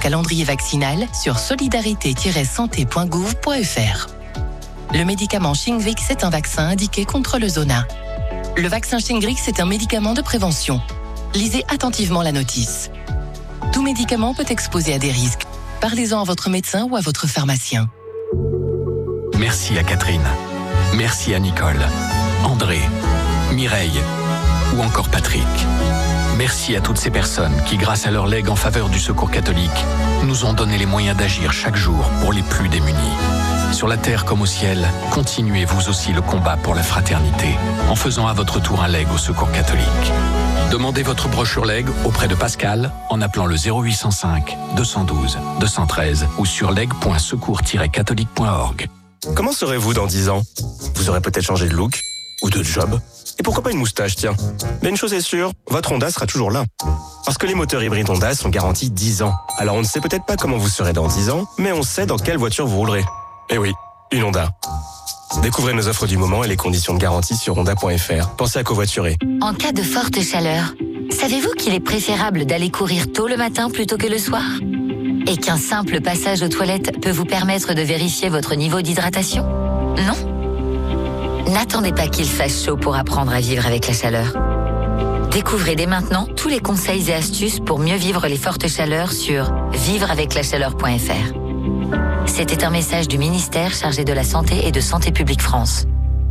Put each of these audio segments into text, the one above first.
calendrier vaccinal sur solidarité-santé.gouv.fr. Le médicament Shingrix est un vaccin indiqué contre le zona. Le vaccin Shingrix est un médicament de prévention. Lisez attentivement la notice. Tout médicament peut exposer à des risques. Parlez-en à votre médecin ou à votre pharmacien. Merci à Catherine. Merci à Nicole, André, Mireille ou encore Patrick. Merci à toutes ces personnes qui, grâce à leur legs en faveur du Secours catholique, nous ont donné les moyens d'agir chaque jour pour les plus démunis. Sur la terre comme au ciel, continuez vous aussi le combat pour la fraternité en faisant à votre tour un leg au Secours catholique. Demandez votre brochure leg auprès de Pascal en appelant le 0805 212 213 ou sur leg.secours-catholique.org. Comment serez-vous dans 10 ans ? Vous aurez peut-être changé de look ou de job. Et pourquoi pas une moustache, tiens. Mais une chose est sûre, votre Honda sera toujours là. Parce que les moteurs hybrides Honda sont garantis 10 ans. Alors on ne sait peut-être pas comment vous serez dans 10 ans, mais on sait dans quelle voiture vous roulerez. Eh oui, une Honda. Découvrez nos offres du moment et les conditions de garantie sur honda.fr. Pensez à covoiturer. En cas de forte chaleur, savez-vous qu'il est préférable d'aller courir tôt le matin plutôt que le soir ? Et qu'un simple passage aux toilettes peut vous permettre de vérifier votre niveau d'hydratation ? Non ? N'attendez pas qu'il fasse chaud pour apprendre à vivre avec la chaleur. Découvrez dès maintenant tous les conseils et astuces pour mieux vivre les fortes chaleurs sur vivreaveclachaleur.fr. C'était un message du ministère chargé de la Santé et de Santé publique France.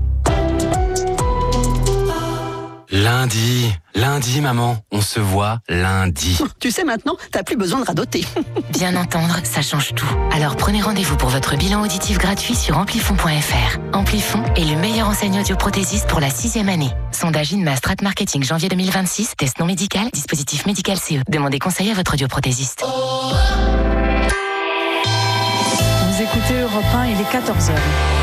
Lundi, maman, on se voit lundi. Tu sais maintenant, t'as plus besoin de radoter. Bien entendre, ça change tout. Alors prenez rendez-vous pour votre bilan auditif gratuit sur amplifon.fr. Amplifon est le meilleur enseigne audioprothésiste pour la 6e année. Sondage INMA Strat Marketing janvier 2026, test non médical, dispositif médical CE. Demandez conseil à votre audioprothésiste. Vous écoutez Europe 1, il est 14h.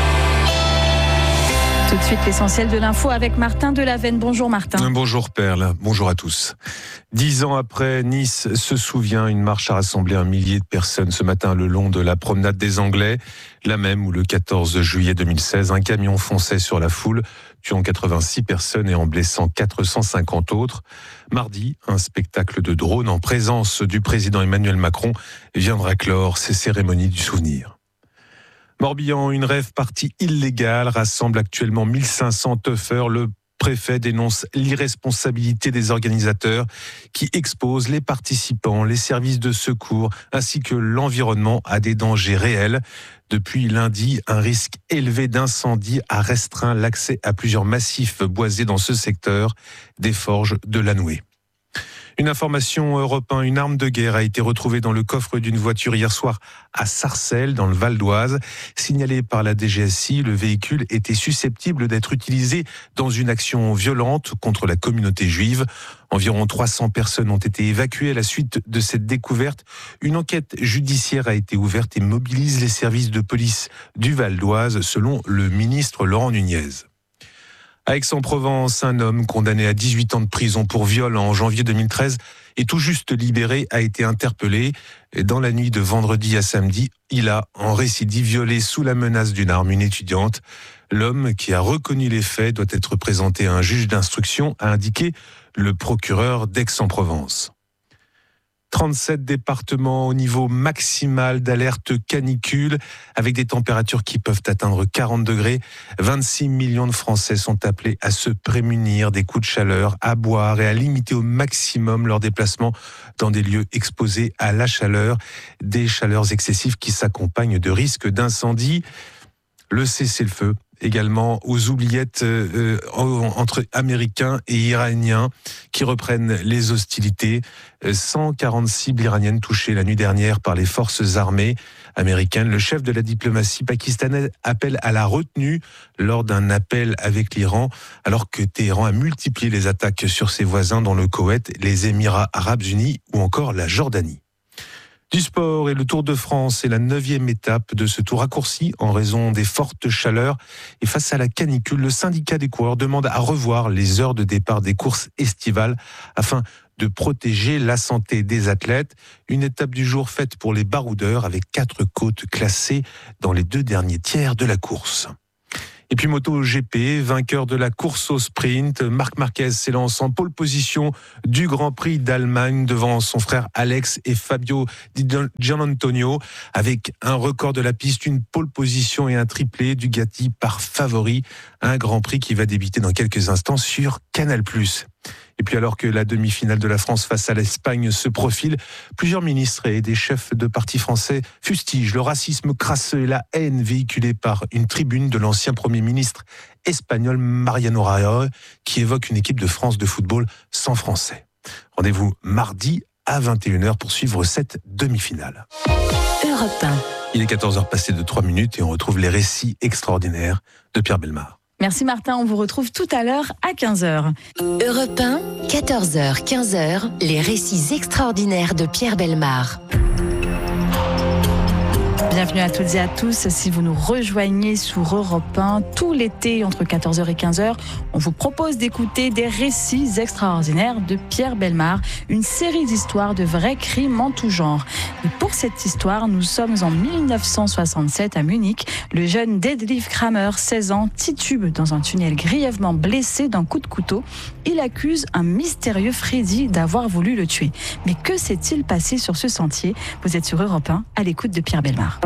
Tout de suite, l'essentiel de l'info avec Martin Delavenne. Bonjour Martin. Bonjour Perle, bonjour à tous. 10 ans après, Nice se souvient, une marche a rassemblé 1 millier de personnes ce matin le long de la promenade des Anglais, la même où le 14 juillet 2016, un camion fonçait sur la foule, tuant 86 personnes et en blessant 450 autres. Mardi, un spectacle de drone en présence du président Emmanuel Macron viendra clore ces cérémonies du souvenir. Morbihan, une rave party illégale rassemble actuellement 1500 teufeurs. Le préfet dénonce l'irresponsabilité des organisateurs qui exposent les participants, les services de secours ainsi que l'environnement à des dangers réels. Depuis lundi, un risque élevé d'incendie a restreint l'accès à plusieurs massifs boisés dans ce secteur des forges de Lanoué. Une information Europe 1, une arme de guerre a été retrouvée dans le coffre d'une voiture hier soir à Sarcelles, dans le Val d'Oise. Signalé par la DGSI, le véhicule était susceptible d'être utilisé dans une action violente contre la communauté juive. Environ 300 personnes ont été évacuées à la suite de cette découverte. Une enquête judiciaire a été ouverte et mobilise les services de police du Val d'Oise, selon le ministre Laurent Nunez. À Aix-en-Provence, un homme condamné à 18 ans de prison pour viol en janvier 2013 et tout juste libéré a été interpellé. Dans la nuit de vendredi à samedi, il a, en récidive, violé sous la menace d'une arme une étudiante. L'homme qui a reconnu les faits doit être présenté à un juge d'instruction, a indiqué le procureur d'Aix-en-Provence. 37 départements au niveau maximal d'alerte canicule, avec des températures qui peuvent atteindre 40 degrés. 26 millions de Français sont appelés à se prémunir des coups de chaleur, à boire et à limiter au maximum leurs déplacements dans des lieux exposés à la chaleur. Des chaleurs excessives qui s'accompagnent de risques d'incendie. Le cessez-le-feu également aux oubliettes entre Américains et Iraniens qui reprennent les hostilités. 140 cibles iraniennes touchées la nuit dernière par les forces armées américaines. Le chef de la diplomatie pakistanaise appelle à la retenue lors d'un appel avec l'Iran, alors que Téhéran a multiplié les attaques sur ses voisins dont le Koweït, les Émirats arabes unis ou encore la Jordanie. Du sport et le Tour de France est la 9e étape de ce tour raccourci en raison des fortes chaleurs. Et face à la canicule, le syndicat des coureurs demande à revoir les heures de départ des courses estivales afin de protéger la santé des athlètes. Une étape du jour faite pour les baroudeurs avec 4 côtes classées dans les 2 derniers tiers de la course. Et puis MotoGP, vainqueur de la course au sprint, Marc Marquez s'élance en pole position du Grand Prix d'Allemagne devant son frère Alex et Fabio Di Gianantonio, avec un record de la piste, une pole position et un triplé. Ducati par favori, un Grand Prix qui va débuter dans quelques instants sur Canal+. Et puis alors que la demi-finale de la France face à l'Espagne se profile, plusieurs ministres et des chefs de partis français fustigent le racisme crasseux et la haine véhiculée par une tribune de l'ancien Premier ministre espagnol Mariano Rajoy qui évoque une équipe de France de football sans Français. Rendez-vous mardi à 21h pour suivre cette demi-finale. Europe 1. Il est 14h passé de 3 minutes et on retrouve les récits extraordinaires de Pierre Bellemare. Merci Martin, on vous retrouve tout à l'heure à 15h. Europe 1, 14h, 15h, les récits extraordinaires de Pierre Bellemare. Bienvenue à toutes et à tous. Si vous nous rejoignez sur Europe 1, tout l'été entre 14h et 15h, on vous propose d'écouter des récits extraordinaires de Pierre Bellemare, une série d'histoires de vrais crimes en tout genre. Et pour cette histoire, nous sommes en 1967 à Munich. Le jeune Detlef Kramer, 16 ans, titube dans un tunnel grièvement blessé d'un coup de couteau. Il accuse un mystérieux Freddy d'avoir voulu le tuer. Mais que s'est-il passé sur ce sentier ? Vous êtes sur Europe 1, à l'écoute de Pierre Bellemare.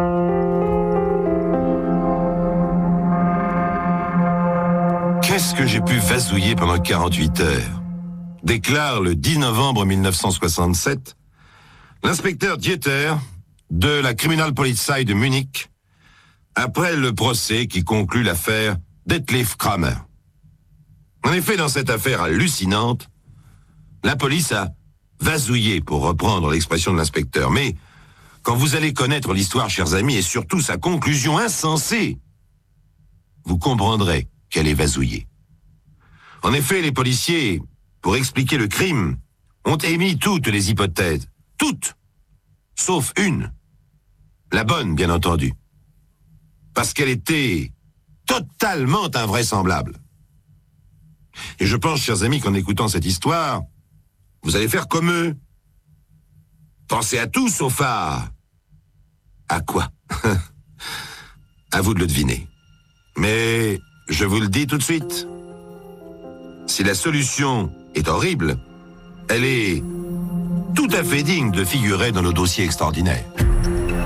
Qu'est-ce que j'ai pu vasouiller pendant 48 heures ? Déclare le 10 novembre 1967 l'inspecteur Dieter de la Kriminalpolizei de Munich après le procès qui conclut l'affaire Detlef Kramer. En effet, dans cette affaire hallucinante, la police a vasouillé, pour reprendre l'expression de l'inspecteur. Mais quand vous allez connaître l'histoire, chers amis, et surtout sa conclusion insensée, vous comprendrez qu'elle est vasouillée. En effet, les policiers, pour expliquer le crime, ont émis toutes les hypothèses. Toutes, sauf une. La bonne, bien entendu. Parce qu'elle était totalement invraisemblable. Et je pense, chers amis, qu'en écoutant cette histoire, vous allez faire comme eux. Pensez à tout sauf à quoi? À vous de le deviner. Mais je vous le dis tout de suite. Si la solution est horrible, elle est tout à fait digne de figurer dans nos dossiers extraordinaires.